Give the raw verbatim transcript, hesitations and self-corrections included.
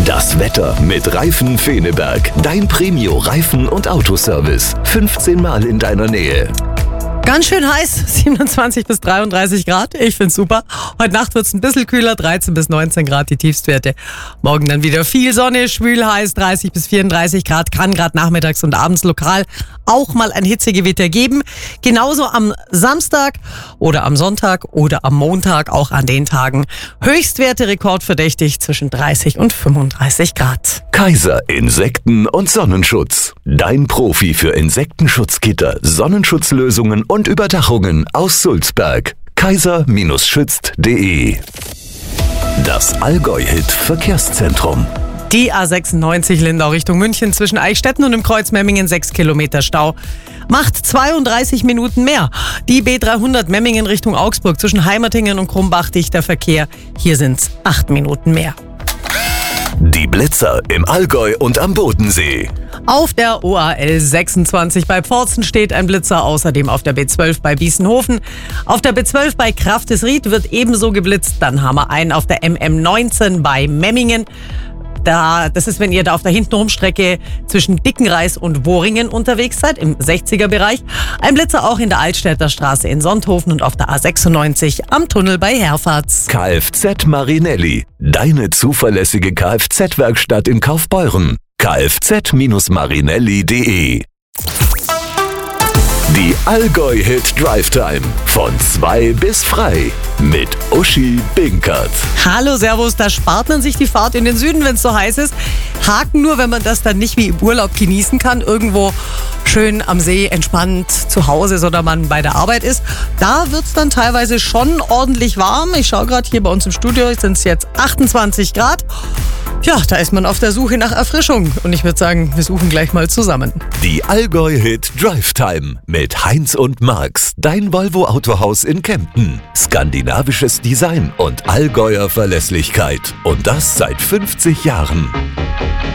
Das Wetter mit Reifen Feneberg. Dein Premio Reifen- und Autoservice. fünfzehn Mal in deiner Nähe. Ganz schön heiß, siebenundzwanzig bis dreiunddreißig Grad. Ich find's super. Heute Nacht wird's ein bisschen kühler, dreizehn bis neunzehn Grad die Tiefstwerte. Morgen dann wieder viel Sonne, schwül heiß, dreißig bis vierunddreißig Grad. Kann gerade nachmittags und abends lokal auch mal ein Hitzegewitter geben. Genauso am Samstag oder am Sonntag oder am Montag, auch an den Tagen. Höchstwerte rekordverdächtig zwischen dreißig und fünfunddreißig Grad. Kaiser Insekten- und Sonnenschutz. Dein Profi für Insektenschutzgitter, Sonnenschutzlösungen und Überdachungen aus Sulzberg. kaiser schützt punkt de. Das Allgäu-Hit Verkehrszentrum. Die A sechsundneunzig Lindau Richtung München zwischen Eichstätten und im Kreuz Memmingen sechs Kilometer Stau. Macht zweiunddreißig Minuten mehr. Die B dreihundert Memmingen Richtung Augsburg zwischen Heimertingen und Krumbach dichter Verkehr. Hier sind's acht Minuten mehr. Die Blitzer im Allgäu und am Bodensee. Auf der O A L sechsundzwanzig bei Pforzen steht ein Blitzer, außerdem auf der B zwölf bei Biesenhofen. Auf der B zwölf bei Kraftesried wird ebenso geblitzt. Dann haben wir einen auf der M M neunzehn bei Memmingen. Da, das ist, wenn ihr da auf der Hintenrumstrecke zwischen Dickenreis und Woringen unterwegs seid, im sechziger Bereich. Ein Blitzer auch in der Altstädter Straße in Sonthofen und auf der A sechsundneunzig am Tunnel bei Herfahrt. Kfz Marinelli. Deine zuverlässige Kfz-Werkstatt in Kaufbeuren. kfz Marinelli punkt de. Die Allgäu-Hit Drive Time. Von zwei bis frei. Mit Uschi Binkert. Hallo, servus, da spart man sich die Fahrt in den Süden, wenn es so heiß ist. Haken nur, wenn man das dann nicht wie im Urlaub genießen kann, irgendwo schön am See entspannt zu Hause, sondern man bei der Arbeit ist. Da wird es dann teilweise schon ordentlich warm. Ich schaue gerade hier bei uns im Studio, sind es jetzt achtundzwanzig Grad. Ja, da ist man auf der Suche nach Erfrischung. Und ich würde sagen, wir suchen gleich mal zusammen. Die Allgäu-Hit Drive Time mit Heinz und Marx. Dein Volvo-Autohaus in Kempten. Skandinavisches Design und Allgäuer Verlässlichkeit. Und das seit fünfzig Jahren.